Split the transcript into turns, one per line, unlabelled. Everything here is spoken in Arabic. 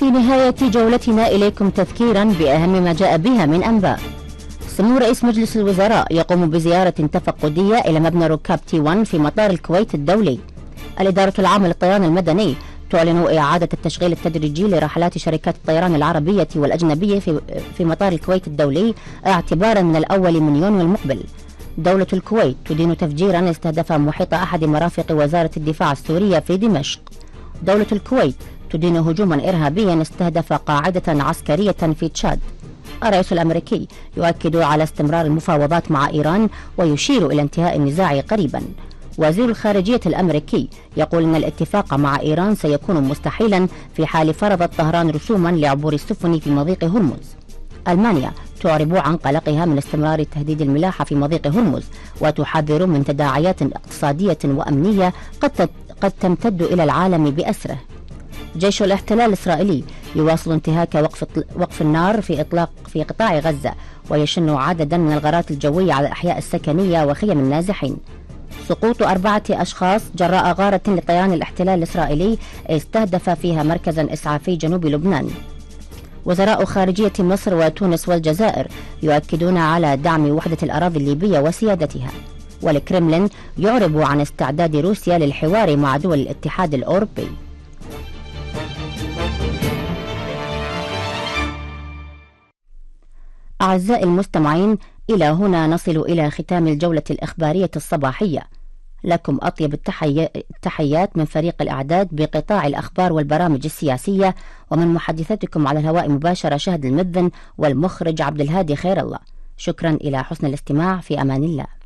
في نهاية جولتنا إليكم تذكيرا بأهم ما جاء بها من أنباء. سمو رئيس مجلس الوزراء يقوم بزيارة تفقدية إلى مبنى ركاب T1 في مطار الكويت الدولي. الإدارة العامة للطيران المدني تعلن إعادة التشغيل التدريجي لرحلات شركات الطيران العربية والأجنبية في مطار الكويت الدولي اعتبارا من الأول من يونيو المقبل. دولة الكويت تدين تفجيرا استهدف محيط أحد مرافق وزارة الدفاع السورية في دمشق. دولة الكويت تدين هجوما إرهابيا استهدف قاعدة عسكرية في تشاد. الرئيس الأمريكي يؤكد على استمرار المفاوضات مع إيران ويشير إلى انتهاء النزاع قريبا. وزير الخارجية الأمريكي يقول أن الاتفاق مع إيران سيكون مستحيلا في حال فرضت طهران رسوما لعبور السفن في مضيق هرمز. ألمانيا تعرب عن قلقها من استمرار تهديد الملاحة في مضيق هرمز وتحذر من تداعيات اقتصادية وأمنية قد تمتد إلى العالم بأسره. جيش الاحتلال الإسرائيلي يواصل انتهاك وقف النار في قطاع غزة ويشن عددا من الغارات الجوية على الأحياء السكنية وخيم النازحين. سقوط 4 أشخاص جراء غارة لطيران الاحتلال الإسرائيلي استهدف فيها مركزا إسعافي جنوب لبنان. وزراء خارجية مصر وتونس والجزائر يؤكدون على دعم وحدة الأراضي الليبية وسيادتها. والكرملين يعرب عن استعداد روسيا للحوار مع دول الاتحاد الأوروبي. أعزائي المستمعين، إلى هنا نصل إلى ختام الجولة الإخبارية الصباحية. لكم أطيب التحيات من فريق الإعداد بقطاع الأخبار والبرامج السياسية، ومن محدثتكم على الهواء مباشرة شهد المذن، والمخرج عبد الهادي خير الله. شكرا إلى حسن الاستماع، في أمان الله.